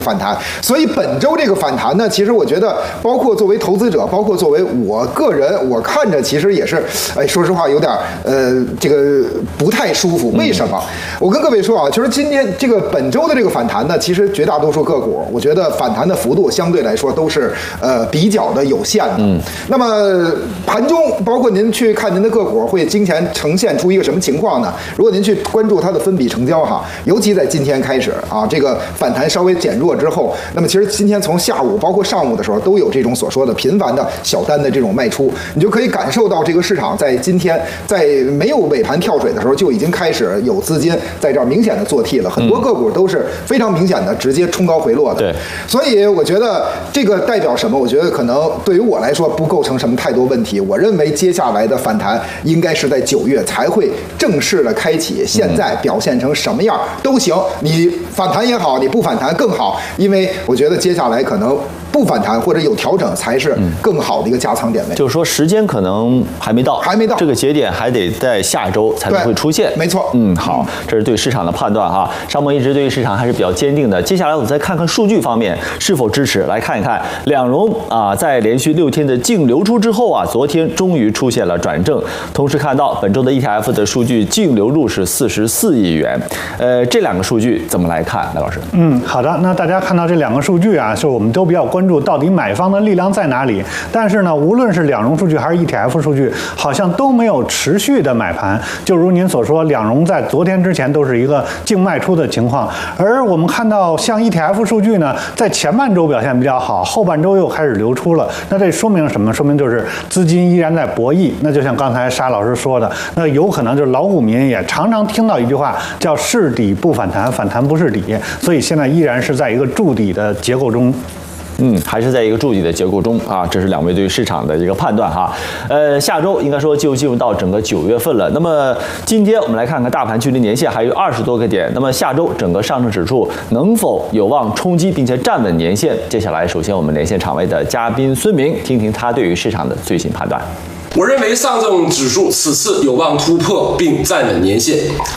反弹，所以本周这个反弹呢，其实我觉得，包括作为投资者，包括作为我个人，我看着其实也是，说实话有点这个不太舒服。为什么？我跟各位说啊，就是今天这个本周的这个反弹呢，其实绝大多数个股，我觉得反弹的幅度相对来说都是比较的有限的。那么盘中，包括您去看您的个股，会今天呈现出一个什么情况呢？如果您去关注它的分比成交哈，尤其在今天开始啊，这个反弹稍微减弱之后，那么其实今天从下午包括上午的时候都有这种所说的频繁的小单的这种卖出，你就可以感受到这个市场在今天在没有尾盘跳水的时候就已经开始有资金在这儿明显的做 T 了，很多个股都是非常明显的直接冲高回落的。 对， 所以我觉得这个代表什么？我觉得可能对于我来说不构成什么太多问题。我认为接下来的反弹应该是在9月才会正式的开启，现在表现成什么样都行，你反弹也好，你不反弹更好，因为我觉得接下来可能不反弹或者有调整才是更好的一个加仓点位。 就是说时间可能还没到，这个节点还得在下周才能会出现。 没错。 好，这是对市场的判断哈。商盟一直对于市场还是比较坚定的。接下来我们再看看数据方面是否支持，来看一看两融在连续6天的净流出之后昨天终于出现了转正。同时看到本周的 ETF 的数据净流入是44亿元。这两个数据怎么来看，赖老师？ 好的，那大家看到这两个数据是我们都比较关注到底买方的力量在哪里。但是呢，无论是两融数据还是 ETF 数据，好像都没有持续的买盘。就如您所说，两融在昨天之前都是一个净卖出的情况，而我们看到像 ETF 数据呢，在前半周表现比较好，后半周又开始流出了。那这说明什么？说明就是资金依然在博弈。那就像刚才沙老师说的，那有可能就是老股民也常常听到一句话叫是底不反弹，反弹不是底，所以现在依然是在一个筑底的结构中。 还是在一个筑底的结构中这是两位对于市场的一个判断哈。下周应该说就进入到整个9月份了。那么今天我们来看看大盘距离年线还有20多个点。那么下周整个上证指数能否有望冲击并且站稳年线？接下来首先我们连线场外的嘉宾孙明，听听他对于市场的最新判断。 我认为上证指数此次有望突破并站稳年线。